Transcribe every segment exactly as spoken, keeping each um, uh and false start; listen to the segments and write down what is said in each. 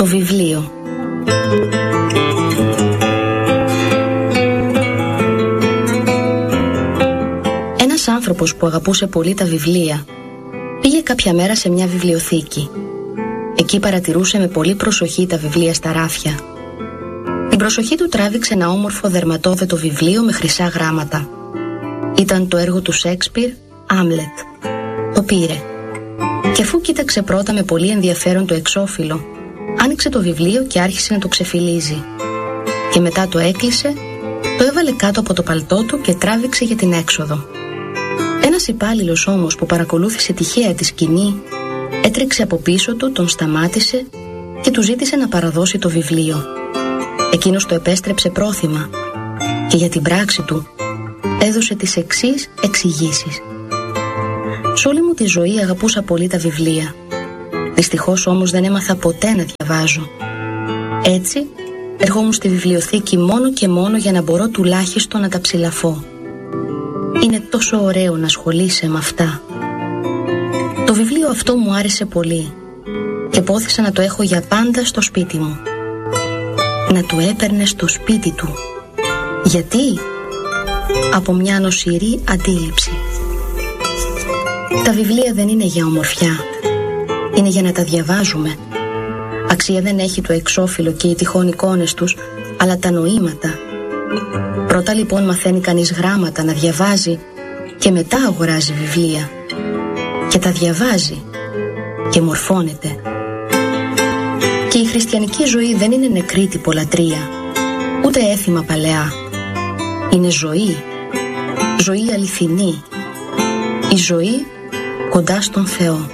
βιβλίο. Ένας άνθρωπος που αγαπούσε πολύ τα βιβλία πήγε κάποια μέρα σε μια βιβλιοθήκη. Εκεί παρατηρούσε με πολύ προσοχή τα βιβλία στα ράφια. Την προσοχή του τράβηξε ένα όμορφο δερματόδετο βιβλίο με χρυσά γράμματα. Ήταν το έργο του Σέξπιρ, Άμλετ. Το πήρε. Και αφού κοίταξε πρώτα με πολύ ενδιαφέρον το εξώφυλλο, άνοιξε το βιβλίο και άρχισε να το ξεφυλίζει. Και μετά το έκλεισε, το έβαλε κάτω από το παλτό του και τράβηξε για την έξοδο. Ένας υπάλληλος όμως που παρακολούθησε τυχαία τη σκηνή, έτρεξε από πίσω του, τον σταμάτησε και του ζήτησε να παραδώσει το βιβλίο. Εκείνος το επέστρεψε πρόθυμα και για την πράξη του έδωσε τις εξής εξηγήσεις. Σ' όλη μου τη ζωή αγαπούσα πολύ τα βιβλία. Δυστυχώς όμως δεν έμαθα ποτέ να διαβάζω. Έτσι ερχόμουν στη βιβλιοθήκη μόνο και μόνο για να μπορώ τουλάχιστον να τα ψηλαφώ. Είναι τόσο ωραίο να ασχολείσαι με αυτά. Το βιβλίο αυτό μου άρεσε πολύ και πόθησα να το έχω για πάντα στο σπίτι μου. Να το έπαιρνε στο σπίτι του. Γιατί? Από μια νοσηρή αντίληψη. Τα βιβλία δεν είναι για ομορφιά. Είναι για να τα διαβάζουμε. Αξία δεν έχει το εξώφυλλο και οι τυχόν εικόνες τους, αλλά τα νοήματα. Πρώτα λοιπόν μαθαίνει κανείς γράμματα να διαβάζει και μετά αγοράζει βιβλία. Και τα διαβάζει και μορφώνεται. Και η χριστιανική ζωή δεν είναι νεκρή τυπολατρεία, ούτε έθιμα παλαιά. Είναι ζωή. Ζωή αληθινή. Η ζωή κοντά στον Θεό.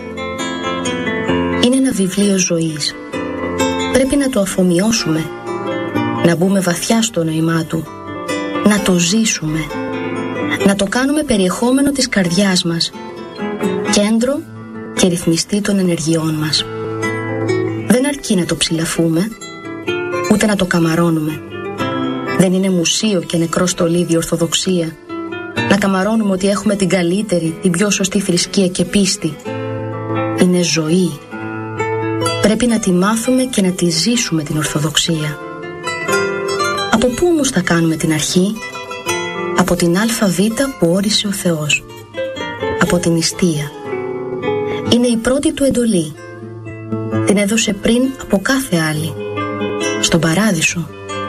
Είναι ένα βιβλίο ζωής. Πρέπει να το αφομοιώσουμε, να μπούμε βαθιά στο νοημά του, να το ζήσουμε, να το κάνουμε περιεχόμενο της καρδιάς μας, κέντρο και ρυθμιστή των ενεργειών μας. Δεν αρκεί να το ψηλαφούμε, ούτε να το καμαρώνουμε. Δεν είναι μουσείο και νεκρό στολίδι ορθοδοξία να καμαρώνουμε ότι έχουμε την καλύτερη, την πιο σωστή θρησκεία και πίστη. Είναι ζωή. Πρέπει να τη μάθουμε και να τη ζήσουμε την Ορθοδοξία. Από πού όμως θα κάνουμε την αρχή? Από την ΑΒ που όρισε ο Θεός. Από την νηστεία. Είναι η πρώτη του εντολή. Την έδωσε πριν από κάθε άλλη. Στον Παράδεισο.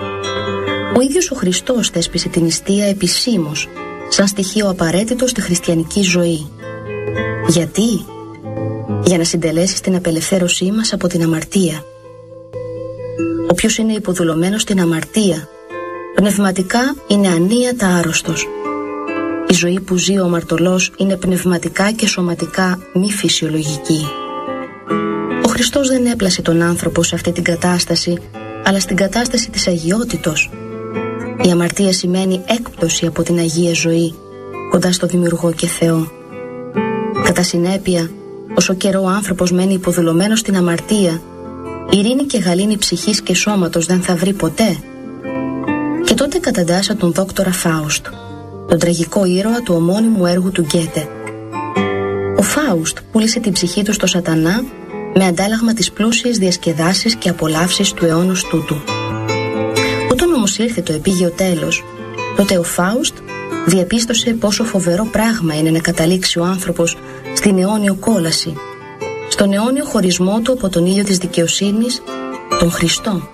Ο ίδιος ο Χριστός θέσπισε την νηστεία επισήμως, σαν στοιχείο απαραίτητο στη χριστιανική ζωή. Γιατί? Για να συντελέσει την απελευθέρωσή μας από την αμαρτία. Όποιος είναι υποδουλωμένος στην αμαρτία, πνευματικά είναι ανίατα άρρωστος. Η ζωή που ζει ο αμαρτωλός είναι πνευματικά και σωματικά μη φυσιολογική. Ο Χριστός δεν έπλασε τον άνθρωπο σε αυτή την κατάσταση, αλλά στην κατάσταση της αγιότητος. Η αμαρτία σημαίνει έκπτωση από την Αγία ζωή, κοντά στο Δημιουργό και Θεό. Κατά συνέπεια, όσο καιρό ο άνθρωπος μένει υποδουλωμένος στην αμαρτία, ειρήνη και γαλήνη ψυχής και σώματος δεν θα βρει ποτέ. Και τότε καταντάσα τον δόκτορα Φάουστ, τον τραγικό ήρωα του ομώνυμου έργου του Γκέτε. Ο Φάουστ πούλησε την ψυχή του στο σατανά με αντάλλαγμα τις πλούσιες διασκεδάσεις και απολαύσεις του αιώνος τούτου. Όταν όμως ήρθε το επίγειο τέλος, τότε ο Φάουστ διαπίστωσε πόσο φοβερό πράγμα είναι να καταλήξει ο άνθρωπος στην αιώνιο κόλαση, στον αιώνιο χωρισμό του από τον ήλιο της δικαιοσύνης, τον Χριστό.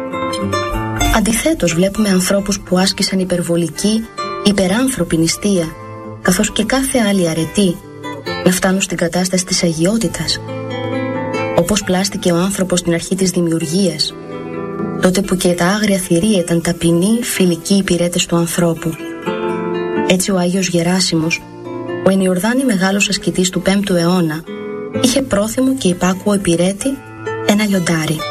Αντιθέτως βλέπουμε ανθρώπους που άσκησαν υπερβολική, υπεράνθρωπη νηστεία, καθώς και κάθε άλλη αρετή, να φτάνουν στην κατάσταση της αγιότητας. Όπως πλάστηκε ο άνθρωπος στην αρχή της δημιουργίας, τότε που και τα άγρια θηρία ήταν ταπεινοί, φιλικοί υπηρέτες του ανθρώπου. Έτσι ο Άγιος Γεράσιμος, ο εν Ιορδάνη μεγάλος ασκητής του πέμπτου αιώνα, είχε πρόθυμο και υπάκουο υπηρέτη ένα λιοντάρι.